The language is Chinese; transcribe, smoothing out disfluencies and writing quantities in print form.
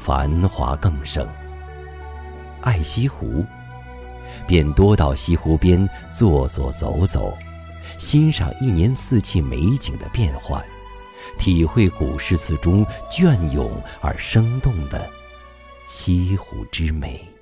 繁华更盛。爱西湖，便多到西湖边坐坐走走，欣赏一年四季美景的变换，体会古诗词中隽永而生动的西湖之美。